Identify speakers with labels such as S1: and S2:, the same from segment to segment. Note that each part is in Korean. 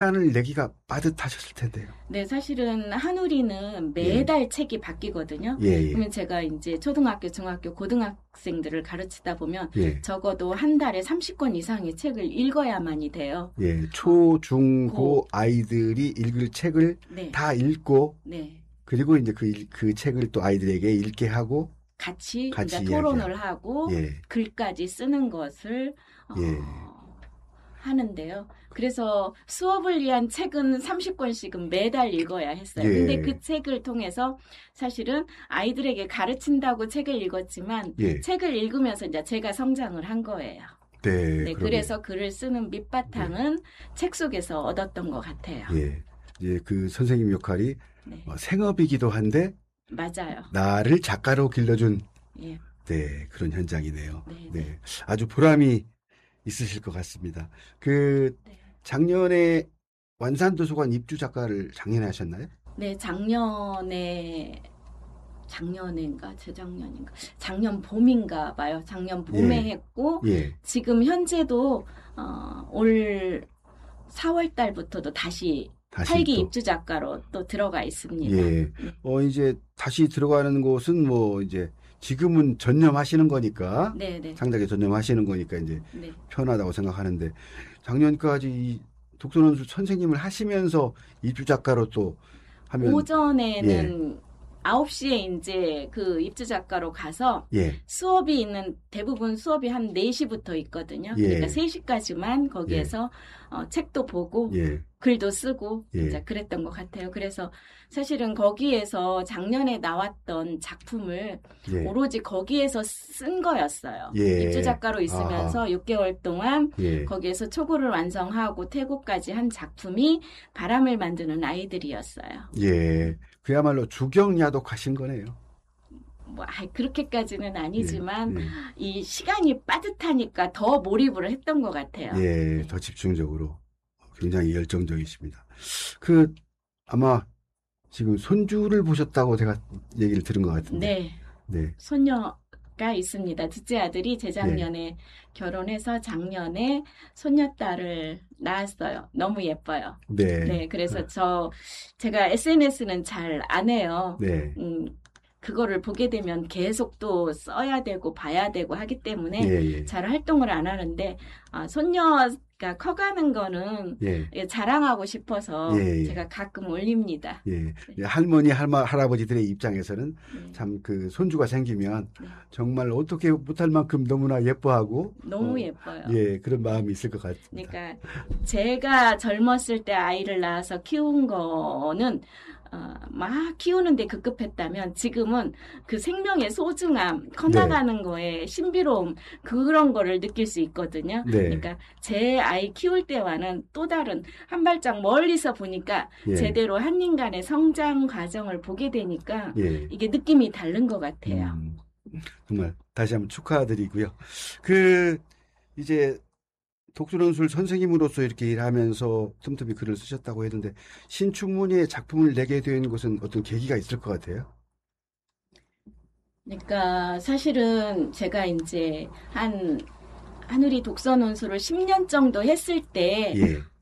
S1: 시간을 내기가 빠듯하셨을 텐데요.
S2: 네, 사실은 한우리는 매달 책이 바뀌거든요. 그러면 제가 이제 초등학교, 중학교, 고등학생들을 가르치다 보면 적어도 한 달에 30권 이상의 책을 읽어야만이 돼요.
S1: 초, 중, 고 아이들이 읽을 책을 다 읽고 그리고 이제 그 책을 또 아이들에게 읽게 하고
S2: 같이 그러니까 토론을 하고 글까지 쓰는 것을 하는데요. 그래서 수업을 위한 책은 30권씩은 매달 읽어야 했어요. 근데 그 책을 통해서 사실은 아이들에게 가르친다고 책을 읽었지만 책을 읽으면서 이제 제가 성장을 한 거예요. 네, 그래서 글을 쓰는 밑바탕은 책 속에서 얻었던 것 같아요.
S1: 그 선생님 역할이 생업이기도 한데
S2: 맞아요.
S1: 나를 작가로 길러준 그런 현장이네요. 아주 보람이 있으실 것 같습니다. 작년에 완산도서관 입주 작가를 작년에 하셨나요?
S2: 네, 작년인가 재작년인가 작년 봄인가 봐요. 작년 봄에 했고 지금 현재도 올 4월 달부터도 다시 8기 입주 작가로 또 들어가 있습니다.
S1: 이제 다시 들어가는 곳은 뭐 이제 지금은 전념하시는 거니까 창작에 전념하시는 거니까 이제 편하다고 생각하는데 작년까지 이 독서논술 선생님을 하시면서 입주 작가로 또 하면
S2: 오전에는 9시에 이제 그 입주 작가로 가서 수업이 있는 대부분 수업이 한 4시부터 있거든요. 그러니까 3시까지만 거기에서 책도 보고 글도 쓰고 이제 그랬던 것 같아요. 그래서 사실은 거기에서 작년에 나왔던 작품을 오로지 거기에서 쓴 거였어요. 입주 작가로 있으면서 6개월 동안 거기에서 초고를 완성하고 퇴고까지 한 작품이 바람을 만드는 아이들이었어요.
S1: 그야말로 주경야독하신 거네요.
S2: 뭐 그렇게까지는 아니지만 이 시간이 빠듯하니까 더 몰입을 했던 것 같아요.
S1: 더 집중적으로 굉장히 열정적이십니다. 아마 지금 손주를 보셨다고 제가 얘기를 들은 것 같은데.
S2: 손녀가 있습니다. 둘째 아들이 재작년에 결혼해서 작년에 손녀딸을 낳았어요. 너무 예뻐요. 그래서 제가 SNS는 잘 안 해요. 그거를 보게 되면 계속 또 써야 되고 봐야 되고 하기 때문에 잘 활동을 안 하는데 손녀가 커가는 거는 자랑하고 싶어서 제가 가끔 올립니다.
S1: 할머니, 할아버지들의 입장에서는 참 그 손주가 생기면 정말 어떻게 못할 만큼 너무나 예뻐하고
S2: 너무 예뻐요.
S1: 그런 마음이 있을 것 같습니다.
S2: 그러니까 제가 젊었을 때 아이를 낳아서 키운 거는 막 키우는데 급급했다면 지금은 그 생명의 소중함, 커나가는 거에 신비로움 그런 거를 느낄 수 있거든요. 그러니까 제 아이 키울 때와는 또 다른 한 발짝 멀리서 보니까 제대로 한 인간의 성장 과정을 보게 되니까 이게 느낌이 다른 것 같아요.
S1: 정말 다시 한번 축하드리고요. 이제 독서논술 선생님으로서 이렇게 일하면서 틈틈이 글을 쓰셨다고 했는데 신춘문예의 작품을 내게 된 것은 어떤 계기가 있을 것 같아요?
S2: 그러니까 사실은 제가 이제 한우리 독서논술을 10년 정도 했을 때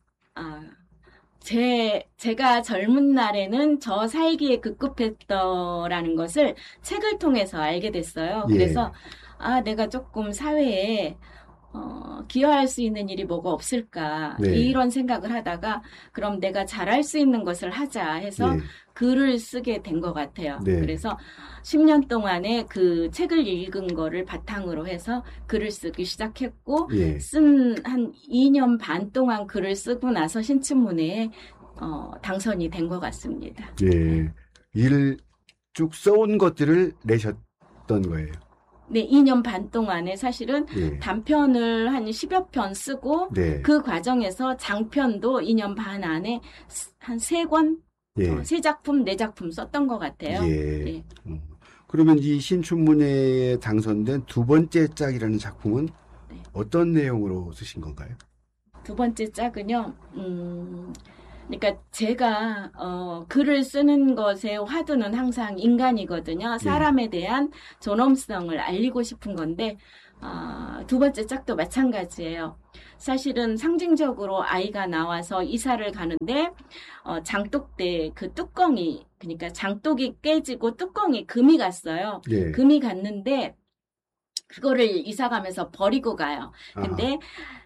S2: 제가 젊은 날에는 저 살기에 급급했더라는 것을 책을 통해서 알게 됐어요. 그래서 내가 조금 사회에 기여할 수 있는 일이 뭐가 없을까 이런 생각을 하다가 그럼 내가 잘할 수 있는 것을 하자 해서 글을 쓰게 된 것 같아요. 그래서 10년 동안에 그 책을 읽은 거를 바탕으로 해서 글을 쓰기 시작했고 쓴 한 2년 반 동안 글을 쓰고 나서 신춘문예에 당선이 된 것 같습니다.
S1: 일을 쭉 써온 것들을 내셨던 거예요.
S2: 2년 반 동안에 사실은 단편을 한 10여 편 쓰고 그 과정에서 장편도 2년 반 안에 한 3권, 3작품, 4작품 썼던 것 같아요.
S1: 그러면 이 신춘문예에 당선된 두 번째 짝이라는 작품은 어떤 내용으로 쓰신 건가요?
S2: 두 번째 짝은요. 그러니까 제가 글을 쓰는 것의 화두는 항상 인간이거든요. 사람에 대한 존엄성을 알리고 싶은 건데 두 번째 짝도 마찬가지예요. 사실은 상징적으로 아이가 나와서 이사를 가는데 장독대 그 뚜껑이, 그러니까 장독이 깨지고 뚜껑이 금이 갔어요.
S1: 예.
S2: 금이 갔는데 그거를 이사 가면서 버리고 가요. 근데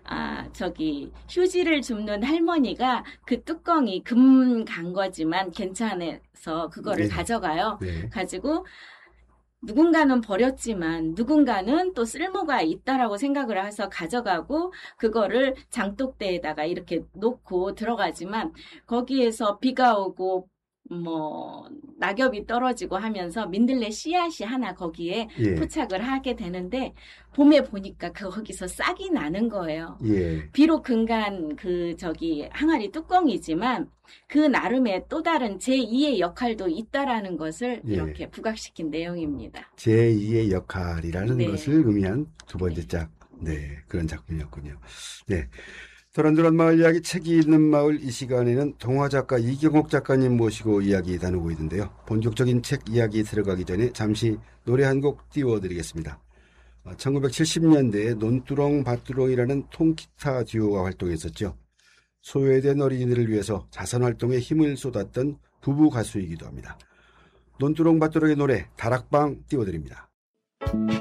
S2: 휴지를 줍는 할머니가 그 뚜껑이 금 간 거지만 괜찮아서 그거를 가져가요. 가지고 누군가는 버렸지만 누군가는 또 쓸모가 있다라고 생각을 해서 가져가고 그거를 장독대에다가 이렇게 놓고 들어가지만 거기에서 비가 오고 낙엽이 떨어지고 하면서 민들레 씨앗이 하나 거기에 포착을 하게 되는데 봄에 보니까 거기서 싹이 나는 거예요. 비록 근간 항아리 뚜껑이지만 그 나름의 또 다른 제2의 역할도 있다라는 것을 이렇게 부각시킨 내용입니다.
S1: 제2의 역할이라는 것을 의미한 두 번째 짝. 그런 작품이었군요. 도란도란 마을 이야기, 책이 있는 마을. 이 시간에는 동화작가 이경옥 작가님 모시고 이야기 나누고 있는데요. 본격적인 책 이야기 들어가기 전에 잠시 노래 한 곡 띄워드리겠습니다. 1970년대에 논두렁 밭두렁이라는 통기타 듀오가 활동했었죠. 소외된 어린이들을 위해서 자선활동에 힘을 쏟았던 부부 가수이기도 합니다. 논두렁 밭두렁의 노래 다락방 띄워드립니다.